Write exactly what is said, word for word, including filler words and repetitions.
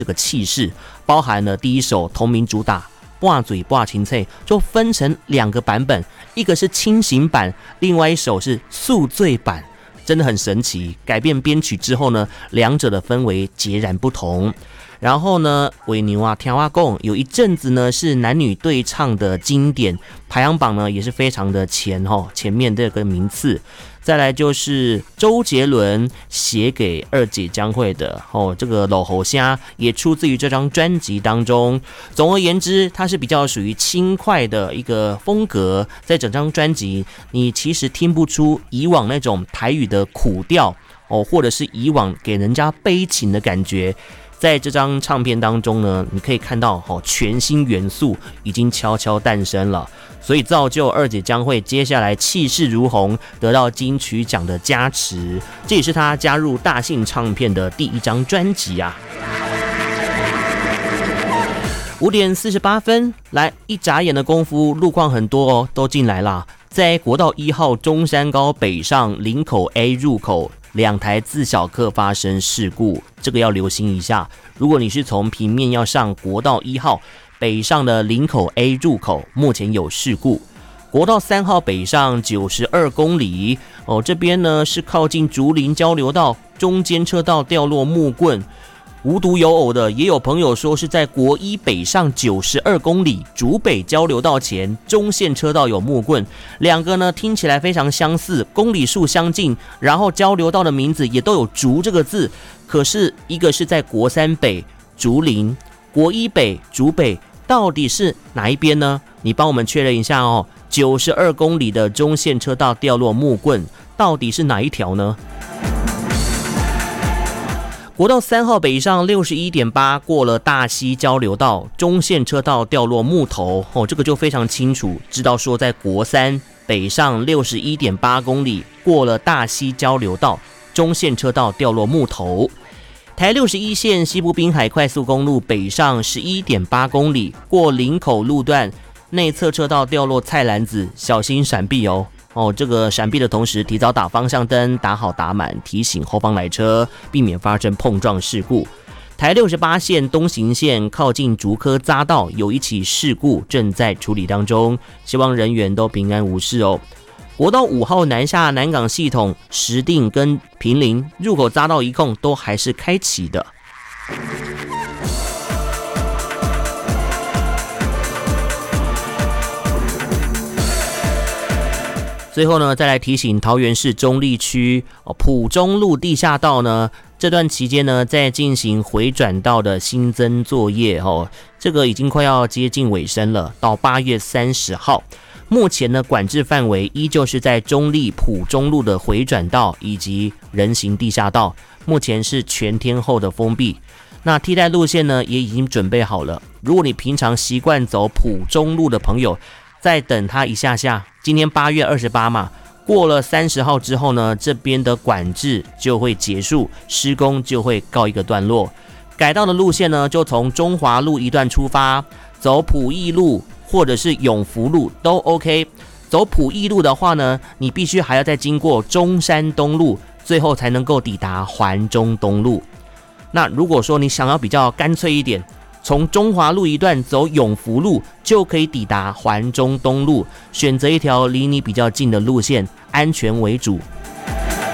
这个气势，包含了第一首同名主打半嘴半清脆，就分成两个版本，一个是清醒版，另外一首是宿醉版，真的很神奇。改变编曲之后呢，两者的氛围截然不同。然后呢，维牛啊、天蛙贡有一阵子呢是男女对唱的经典，排行榜呢也是非常的前哦，前面这个名次。再来就是周杰伦写给二姐江蕙的哦，这个老猴虾也出自于这张专辑当中。总而言之，它是比较属于轻快的一个风格，在整张专辑你其实听不出以往那种台语的苦调哦，或者是以往给人家悲情的感觉。在这张唱片当中呢，你可以看到哦，全新元素已经悄悄诞生了，所以造就二姐江蕙接下来气势如虹，得到金曲奖的加持。这也是她加入大信唱片的第一张专辑啊。五点四十八分，来一眨眼的功夫，路况很多哦，都进来啦。在国道一号中山高北上林口 A 入口，两台自小客发生事故，这个要留心一下。如果你是从平面要上国道一号北上的林口 A 入口，目前有事故。国道三号北上九十二公里哦，这边呢是靠近竹林交流道，中间车道掉落木棍。无独有偶的，也有朋友说是在国一北上九十二公里竹北交流道前中线车道有木棍，两个呢听起来非常相似，公里数相近，然后交流道的名字也都有竹这个字，可是一个是在国三北竹林，国一北竹北，到底是哪一边呢？你帮我们确认一下哦。九十二公里的中线车道掉落木棍，到底是哪一条呢？国道三号北上 六十一点八 过了大溪交流道，中线车道掉落木头哦，这个就非常清楚，知道说在国三北上 六十一点八公里过了大溪交流道，中线车道掉落木头。台六十一线西部滨海快速公路北上 十一点八公里过林口路段，内侧车道掉落菜篮子，小心闪避哦。哦，这个闪避的同时，提早打方向灯，打好打满，提醒后方来车，避免发生碰撞事故。台六十八线东行线靠近竹科匝道有一起事故正在处理当中，希望人员都平安无事哦。国道五号南下南港系统石碇跟坪林入口匝道一控都还是开启的。最后呢，再来提醒桃园市中坜区埔中路地下道呢，这段期间呢，在进行回转道的新增作业哦，这个已经快要接近尾声了，到八月三十号。目前呢，管制范围依旧是在中坜埔中路的回转道以及人行地下道，目前是全天候的封闭。那替代路线呢，也已经准备好了。如果你平常习惯走埔中路的朋友，再等它一下下，今天八月二十八嘛，过了三十号之后呢，这边的管制就会结束，施工就会告一个段落。改道的路线呢，就从中华路一段出发，走埔义路或者是永福路都 OK。走埔义路的话呢，你必须还要再经过中山东路，最后才能够抵达环中东路。那如果说你想要比较干脆一点，从中华路一段走永福路就可以抵达环中东路，选择一条离你比较近的路线，安全为主，